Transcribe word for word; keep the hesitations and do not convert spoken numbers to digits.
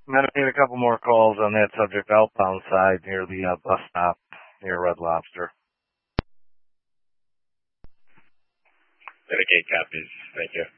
I'm going to need a couple more calls on that subject outbound side near the uh, bus stop near Red Lobster. Dedicate copies. Thank you.